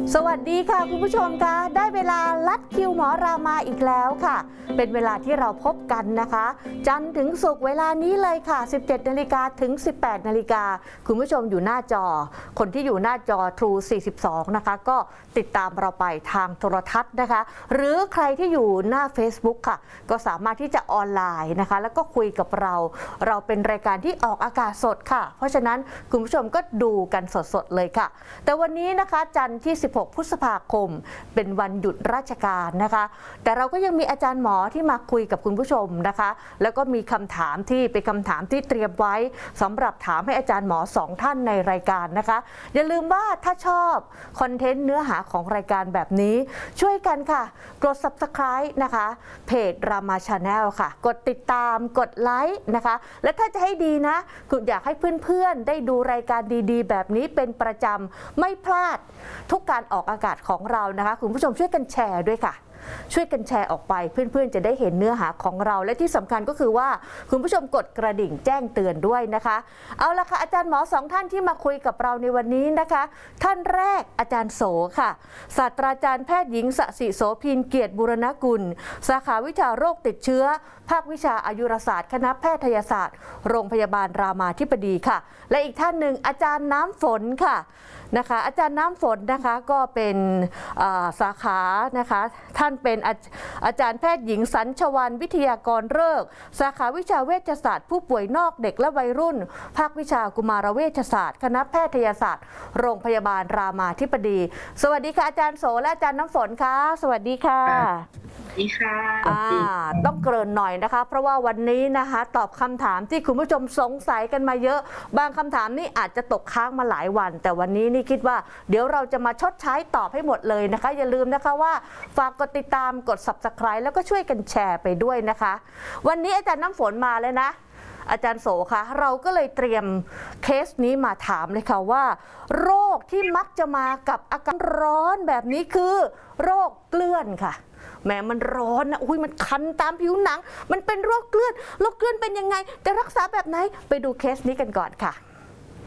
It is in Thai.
สวัสดีค่ะคุณผู้ชมคะได้เวลาลัดคิวหมอรามาอีกแล้วค่ะเป็นเวลาที่เราพบกันนะคะจันทร์ถึงศุกร์เวลานี้เลยค่ะ 17 นาฬิกาถึง 18 นาฬิกาคุณผู้ชมอยู่หน้าจอคนที่อยู่หน้าจอ True 42 นะคะก็ติดตามเราไปทางโทรทัศน์นะคะหรือใครที่อยู่หน้า Facebook ค่ะก็สามารถที่จะออนไลน์นะคะแล้วก็คุยกับเราเป็นรายการที่ออกอากาศสดค่ะเพราะฉะนั้นคุณผู้ชมก็ดูกันสดๆเลยค่ะแต่วันนี้นะคะจันทร์ที่ 16 พฤษภาคมเป็นวันหยุดราชการนะคะแต่เราก็ยังมีอาจารย์หมอที่มาคุยกับคุณผู้ชมนะคะแล้วก็มีคำถามที่เป็นคำถามที่เตรียมไว้สำหรับถามให้อาจารย์หมอ2ท่านในรายการนะคะอย่าลืมว่าถ้าชอบคอนเทนต์เนื้อหาของรายการแบบนี้ช่วยกันค่ะกด Subscribe นะคะเพจรามาชาแนลค่ะกดติดตามกดไลค์นะคะและถ้าจะให้ดีนะคุณอยากให้เพื่อนๆได้ดูรายการดีๆแบบนี้เป็นประจำไม่พลาดทุกการออกอากาศของเรานะคะคุณผู้ชมช่วยกันแชร์ด้วยค่ะช่วยกันแชร์ออกไปเพื่อนๆจะได้เห็นเนื้อหาของเราและที่สำคัญก็คือว่าคุณผู้ชมกดกระดิ่งแจ้งเตือนด้วยนะคะเอาละค่ะอาจารย์หมอ2ท่านที่มาคุยกับเราในวันนี้นะคะท่านแรกอาจารย์โสค่ะศาสตราจารย์แพทย์หญิงสศิโสภินเกียรติบูรณกุลสาขาวิชาโรคติดเชื้อภาควิชาอายุรศาสตร์คณะแพทยศาสตร์โรงพยาบาลรามาธิบดีค่ะและอีกท่านหนึ่งอาจารย์น้ำฝนค่ะนะคะอาจารย์น้ำฝนนะคะก็เป็นสาขานะคะท่านเป็นอาจารย์แพทย์หญิงสัญชวรรณวิทยากรฤกษ์สาขาวิชาเวชศาสตร์ผู้ป่วยนอกเด็กและวัยรุ่นภาควิชากุมารเวชศาสตร์คณะแพทยศาสตร์โรงพยาบาลรามาธิบดีสวัสดีค่ะอาจารย์โสและอาจารย์น้ำฝนค่ะสวัสดีค่ะดีค่ะต้องเกริ่นหน่อยนะคะเพราะว่าวันนี้นะคะตอบคำถามที่คุณผู้ชมสงสัยกันมาเยอะบางคำถามนี่อาจจะตกค้างมาหลายวันแต่วันนี้นี่คิดว่าเดี๋ยวเราจะมาชดใช้ตอบให้หมดเลยนะคะอย่าลืมนะคะว่าฝากกดติดตามกด Subscribe แล้วก็ช่วยกันแชร์ไปด้วยนะคะวันนี้อาจารย์น้ำฝนมาเลยนะอาจารย์โสคะเราก็เลยเตรียมเคสนี้มาถามเลยค่ะว่าโรคที่มักจะมากับอาการร้อนแบบนี้คือโรคเกลื่อนค่ะแม้มันร้อนนะอุ้ยมันคันตามผิวหนังมันเป็นโรคเกลื่อนเป็นยังไงจะรักษาแบบไหนไปดูเคสนี้กันก่อนค่ะ